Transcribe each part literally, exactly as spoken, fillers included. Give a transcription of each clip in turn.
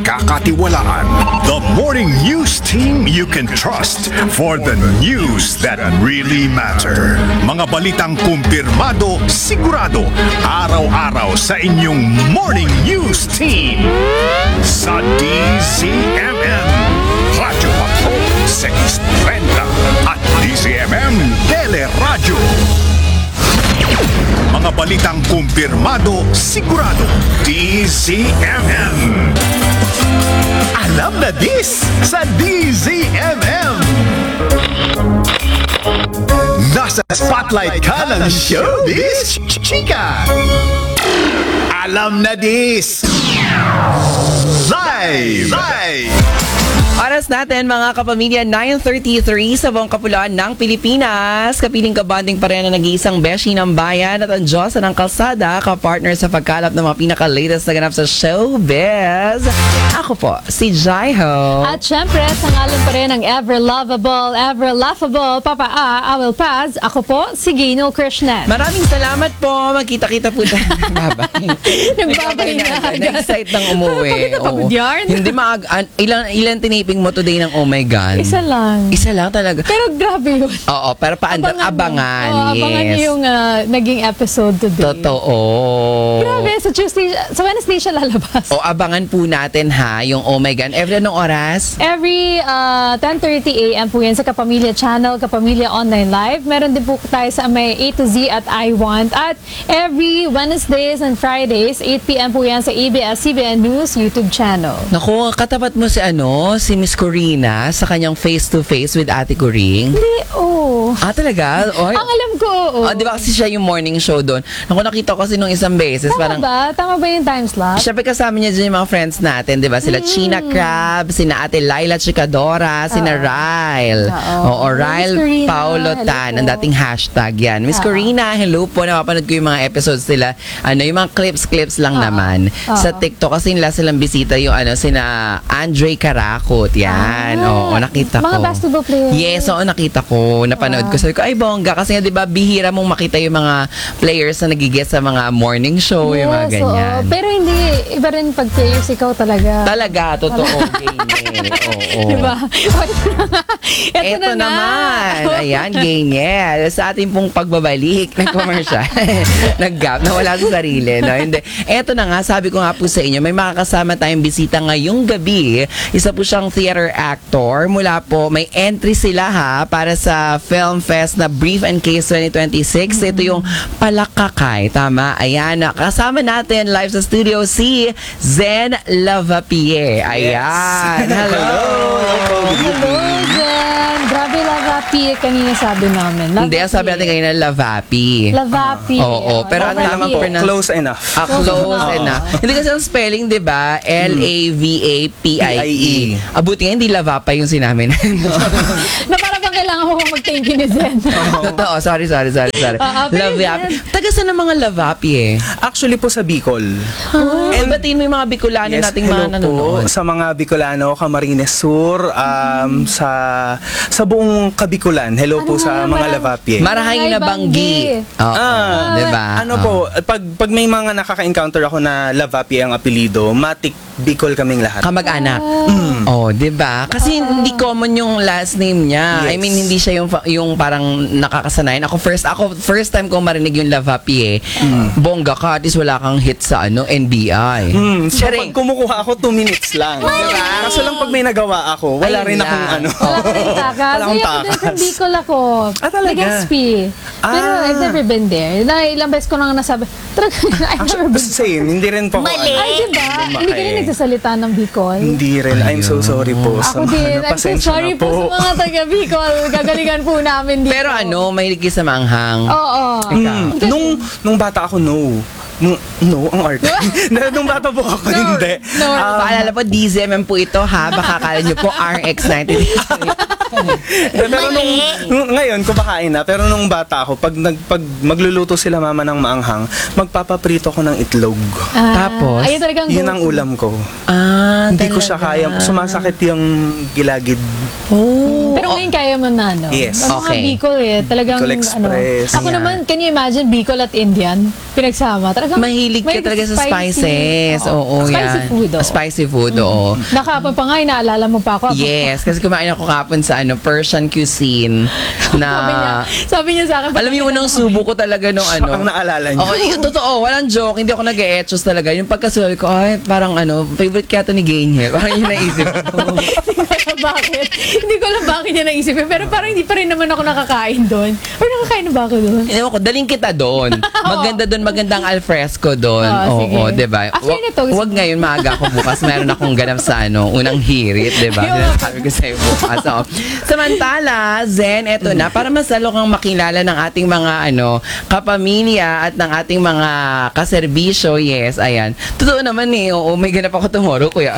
pinagkakatiwalaan. The morning news team you can trust for the news that really matter. Mga balitang kumpirmado, sigurado, araw-araw sa inyong morning news team. Sa D Z M M, Radyo Patrol six thirty at D Z M M Teleradyo. Mga balitang kumpirmado, sigurado, D Z M M. Alam na this sa D Z M M. Nasa spotlight ka ng showbiz, chika. Alam na this. Live! Live! Oras natin mga kapamilya, nine thirty-three sa buong kapuluan ng Pilipinas. Kapiling kabanding pa rin na nag-iisang beshi ng bayan at ang Diyosa ng kalsada, kapartner sa pagkalap ng mga pinaka-latest na ganap sa showbiz. Ako po, si Jaiho. At syempre, sa ngalan pa rin ng ever-lovable, ever-laughable, Papa A, Awel Paz, ako po, si Gino Krishnan. Maraming salamat po. Magkita-kita po tayo. Babay. Nagbabay na. Na-excite ng umuwi. Bakit napagod yan? Hindi maag... an- Ilan, ilan tiniping mo today ng Oh My God? Isa lang. Isa lang talaga. Pero grabe yun. Oo, pero paandar, abangan. Oo, abangan Yes. niyo yung ah, naging episode today. Totoo. Grabe, sa Tuesday, sa Wednesday siya lalabas. O abangan po natin ha, yung Oh My God. Every anong oras? Every uh, ten thirty a m po yan sa Kapamilya Channel, Kapamilya Online Live. Meron din po tayo sa may A to Z at I Want. At every Wednesdays and Fridays, eight p m po yan sa A B S C B N News YouTube channel. Naku, katapat mo si ano, si Miss Corina sa kanyang face-to-face with Ate Coring. Hindi, oo. Ah, talaga? Oy. Ang alam ko, oo. Ah, di ba kasi siya yung morning show doon? Naku, nakita ko kasi nung isang beses. Tama Parang, ba? Tama ba yung time slot? siyempre kasama niya dyan yung mga friends natin, di ba? Sila China Crab, sina Ate Laila Chikadora, sina Ryle. Oo. Oo, Miss Ryle Corina, Paulo hello Tan, po. ang dating hashtag yan. Miss Oo. Corina, hello po. Napapanood ko yung mga episodes nila. Ano, yung mga clips-clips lang naman. Oo. Sa TikTok kasi nila silang bisita yung ano, sina Andre Karakot. Yan. Ah, Oo, nakita ko. mga basketball players. Yes, oo, nakita ko. Napanood ko. Sabi ko, ay bongga. Kasi nga, di ba, bihira mong makita yung mga players na nagigest sa mga morning show, yung mga Yes, ganyan. oo. Pero hindi, iba rin pag players, ikaw talaga. Talaga, totoo, Gaynel. Oo. Diba? Ito, Ito na nga. naman. Ayan, Gaynel. Sa ating pong pagbabalik ng commercial. Nag-gap, nawala sa sarili. No? Hindi. Ito na nga, sabi ko nga po sa inyo, may makakasama tayong bisita ngayong gabi. Isa po siyang theater actor. Mula po, may entry sila ha, para sa Film Fest na Brief and Case twenty twenty-six. Ito yung Palakakay. Tama? Ayan. Kasama natin live sa studio si Zen Lavapie. Ayan. Hello. Hello, Jen. Grabe, Lavapi. Kanina sabi namin. Hindi, ang sabi natin kanina, Lavapi. Lavapi. Oo, pero ang Lavapi. tamang pronoun- Close enough. Ah, close enough. Hindi kasi ang spelling, di ba? L A V A P I E. Abuti nga, hindi Lavapa yung sinamin. Na parang bang kailangan mo mag-thank you ni Zen. Totoo, sorry, sorry, sorry, sorry. Oo, pero Lavapi. Zen- Taga saan ang mga Lavapi eh? Actually po sa Bicol. And batiin mo yung mga Bicolano nating hello mga nanonood. po sa mga Bicolano, Camarines Sur, um, sa sa buong Kabikulan. Hello po Ano sa nga, mga marang- Lavapie. Marahing Ay, na banggi. Banggi. Oo, Ah, di ba? Ano Oo. po, pag, pag may mga nakaka-encounter ako na Lavapie ang apelido, matik Bicol kaming lahat. Kamag-anak. Oh, 'di ba? Kasi hindi common yung last name niya. I Yes. mean, hindi siya yung fa- yung parang nakakasanayan. Ako first ako first time ko marinig yung Lavapie. Bongga ka, at least wala kang hit sa ano N B I. Hmm, so Charing. pag kumukuha ako, two minutes lang. Diba? Kaso lang pag may nagawa ako, wala Ayun rin lang. akong ano. Wala ka rin takas. Wala akong Ay, ako din takas. from Bicol ako. Ah, talaga? Nag-S P. Pero Ah. I've never been there. Na, ilang beses ko nang nasabi. Talaga, I've never Actually, been. same. Hindi rin po ako. ano. Ay, diba? Hindi ka rin nagsasalita ng Bicol. Hindi rin. I'm so sorry po. Ako sa mga din. ano, I'm so pasensya sorry na po sa mga taga Bicol. Gagalingan po namin dito. Pero ano, mahilig ka sa maanghang. Oo. Hmm, nung, nung bata ako, no. Nung, no, ang art. nung bata po ako, No, hindi. no. Um, Paalala po, D Z M M po ito ha. Baka kala nyo po R X ninety-three. pero nung, nung, ngayon, kumakain na. Pero nung bata ako, pag, nag, pag magluluto sila mama ng maanghang, magpapaprito ko ng itlog. Ah, Tapos, ayun talagang Yun go-to. ang ulam ko. Ah, Hindi ko siya talaga. kaya. Sumasakit yung gilagid. Oh. Pero ngayon kaya mo na, no? Yes. Ang mga Okay. Bicol eh. Talagang, Bicol Express, ano. Ako yan. naman, can you imagine Bicol at Indian? pinagsama. Talagang Mahilig ka may talaga sa spicy. spices. Oo, Spicy yan. food, oo. Spicy food, oo. Nakapon pa nga, inaalala mo pa ako. Yes, kasi kumain ako kapon sa ano Persian cuisine na Sabi niya, sabi niya sa akin, alam mo yung unang subo ko talaga nung ano. Ang naalala niyo. Oo, yung totoo, walang joke, hindi ako nag-e-etchos talaga. Yung pagkasabi ko, ay, parang ano, favorite kaya to ni Gaynhe. Parang yun naisip ko. Hindi ko alam bakit. Hindi ko alam bakit niya naisip. Pero parang hindi pa rin naman ako nakakain doon. Or nakakain na ba ako doon? Ewan ko, daling kita doon. Maganda doon, magandang alfresco doon. Oo, Oo, sige. diba? After Wa- nito, Huwag ngayon, maaga ako bukas. Meron akong ganap sa ano, unang hirit, diba? Yung- Sabi ko sa'yo bukas. Oo. Samantala, Zen, eto na, para mas lalo kang makilala ng ating mga ano, kapamilya at ng ating mga kaserbisyo, yes, ayan. Totoo naman eh, oo, may ganap ako tomorrow, kuya.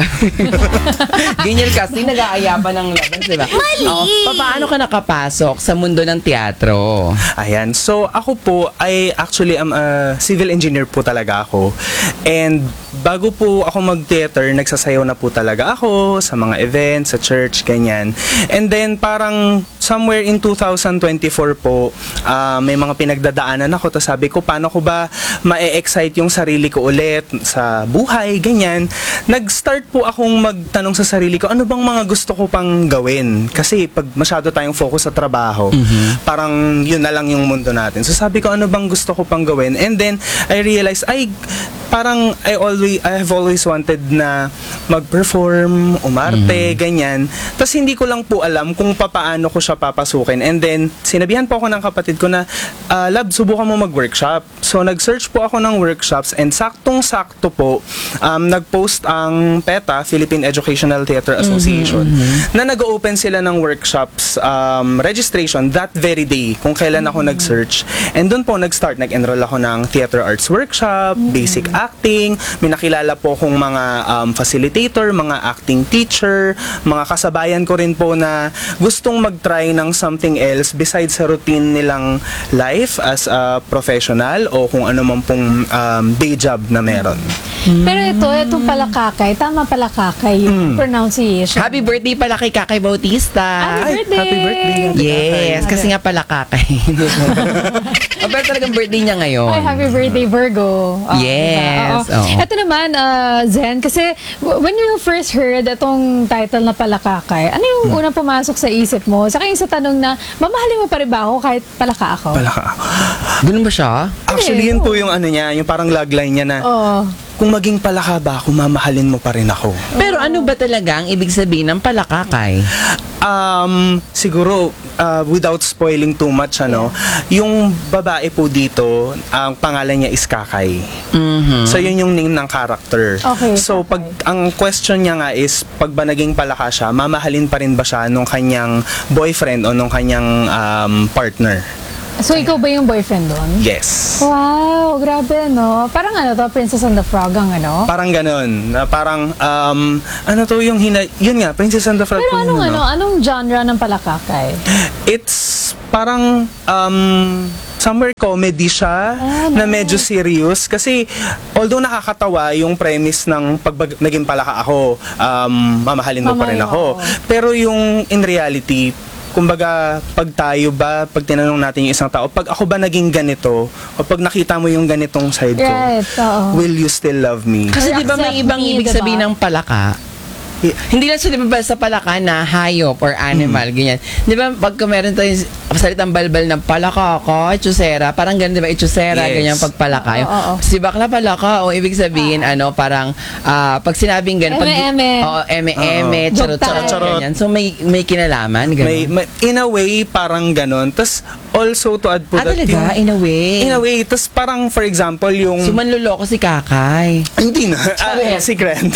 Ganyan kasi, nag-aaya pa ng laban, diba? Mali! Oo, paano ka nakapasok sa mundo ng teatro? Ayan. So, ako po ay actually am a civil engineer po talaga ako. And bago po ako mag-theater, nagsasayaw na po talaga ako sa mga events, sa church, ganyan. And then parang somewhere in two thousand twenty-four po, ah, may mga pinagdadaanan ako. Tapos sabi ko, paano ko ba ma-excite yung sarili ko ulit sa buhay, ganyan. Nag-start po akong magtanong sa sarili ko, ano bang mga gusto ko pang gawin? Kasi pag masyado tayong focus sa trabaho, parang yun na lang yung mundo natin. So sabi ko, ano bang gusto ko pang gawin? And then I realized, ay, parang I always I have always wanted na mag-perform, umarte, ganyan. Tapos hindi ko lang po alam kung papaano ko siya papasukin. And then sinabihan po ako ng kapatid ko na, ah, Lab, subukan mo mag-workshop. So nag-search po ako ng workshops and saktong-sakto po um, nag-post ang PETA, Philippine Educational Theater Association, na nag-open sila ng workshops um, registration that very day kung kailan ako nag-search. And doon po nag-start, nag-enroll ako ng theater arts workshop, basic acting, may nakilala po akong mga um, facilitator, mga acting teacher, mga kasabayan ko rin po na gustong mag-try ng something else besides sa routine nilang life as a professional o kung ano man pong um, day job na meron. Pero ito, itong palakakay, tama palakakay yung pronunciation. Happy birthday pala kay Kakay Bautista. Happy birthday! Happy birthday! Yes, kasi nga pala Kakay. Oh, pero talagang birthday niya ngayon. Ay, happy birthday, Virgo. Oh, Yes, diba? Oo. oo. Ito naman, uh, Zen, kasi w- when you first heard itong title na palakakay, ano yung unang pumasok sa isip mo? Saka yung sa tanong na, mamahalin mo pa rin ba ako kahit palaka ako? Palaka. Ganun ba siya? Actually, yun po yung ano niya, yung parang logline niya na, Oo. kung maging palaka ba ako, mamahalin mo pa rin ako. Pero ano ba talaga ang ibig sabihin ng palakakay? Um, siguro, uh, without spoiling too much, ano, yung babae po dito, ang pangalan niya is Kakay. Mhm. So, yun yung name ng character. Okay, So, pag, ang question niya nga is, pag ba naging palaka siya, mamahalin pa rin ba siya nung kanyang boyfriend o nung kanyang um, partner? So, ikaw ba yung boyfriend doon? Yes. Wow, grabe, no? Parang ano to, Princess and the Frog ang ano? Parang ganun. Na parang, um, ano to yung hina... Yun nga, Princess and the Frog. Pero po anong yun, ano, no? anong genre ng palakakay? It's parang um, somewhere comedy siya Ah, na nice. medyo serious kasi although nakakatawa yung premise ng pag bag- naging palaka ako, um, mamahalin mo pa rin Mamahalin, ako. oo. Pero yung in reality, kumbaga, pag tayo ba, pag tinanong natin yung isang tao, pag ako ba naging ganito, o pag nakita mo yung ganitong side ko, Right, oo. will you still love me? Kasi Or di ba may accept ibang me, ibig diba? sabihin ng palaka? Hindi lang siya di ba sa palaka na hayop or animal, ganyan. Di ba pagka meron tayong salitang balbal ng palaka ka, itsusera, parang ganun di ba, itsusera, Yes. ganyan pagpalaka. Oo, oo. Si bakla palaka, o ibig sabihin, ano, parang ah, pag sinabing ganun, pag, Eme-eme. Oo, eme-eme, Oo. charot-charot, Joke ganyan. So may may kinalaman, ganun. May, may, in a way, parang ganon. Tapos, also to add po ah, that talaga? yung- In a way. In a way, tapos parang for example yung... So manluloko si Kakay. hindi na. Ah, Sabi. si Grant.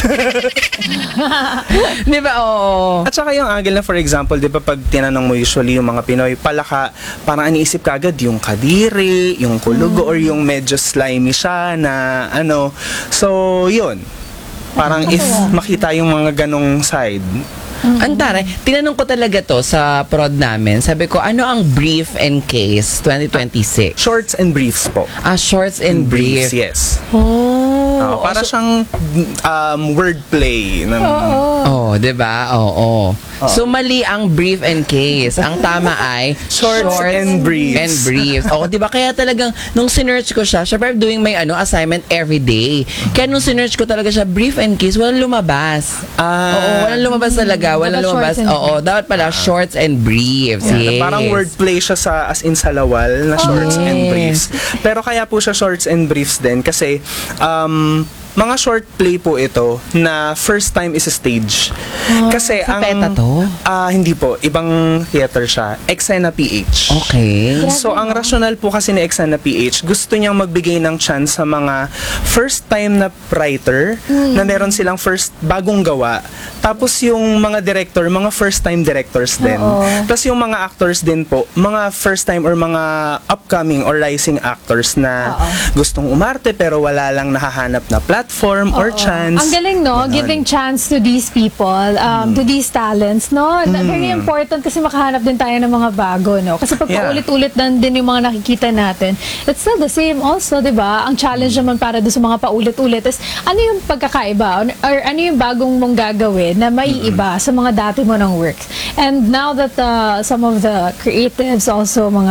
Di ba? Oo. At saka yung angle na for example, di ba pag tinanong mo usually yung mga Pinoy, palaka, parang aniisip ka agad yung kadiri, yung kulugo, or yung medyo slimy siya na ano. So, yun. Parang if makita yung mga ganong side, Antara, tinanong ko talaga to sa prod namin. Sabi ko, ano ang brief and case twenty twenty-six? shorts and briefs po. Ah, shorts and brief. yes. Oh. Ah, para so- siyang um, wordplay. Na, Oo. Oh, O, di ba? Oo. So, mali ang brief and case. Ang tama ay Shorts and briefs. And briefs. O, di ba? Kaya talagang, nung sinearch ko siya, syempre I'm doing my ano, assignment every day. Kaya nung sinearch ko talaga siya, brief and case, walang lumabas. Ah. Oo, walang lumabas talaga. Walang Dapat lumabas. shorts and Oo, dapat pala shorts and briefs. Yeah, Yes. parang wordplay siya sa as in sa lawal na shorts and Yes. briefs. Pero kaya po siya shorts and briefs din kasi um, mga short play po ito na first time is a stage. Kasi sa ang PETA to? Ah, hindi po, ibang theater siya. Exena P H. Okay. So, ang rationale po kasi ni Exana P H, gusto niyang magbigay ng chance sa mga first time na writer na meron silang first bagong gawa. Tapos yung mga director, mga first time directors din. Oo. Tapos yung mga actors din po, mga first time or mga upcoming or rising actors na gustong umarte pero wala lang nahahanap na platform or Oo. chance. Ang galing, no? Ganon. Giving chance to these people, um, to these talents, no? Very important kasi makahanap din tayo ng mga bago, no? Kasi pag Yeah. paulit-ulit lang din yung mga nakikita natin, it's still the same also, di ba? Ang challenge naman para doon sa mga paulit-ulit is, ano yung pagkakaiba? Or ano yung bagong mong gagawin na maiiba sa mga dati mo ng works? And now that uh, some of the creatives also, mga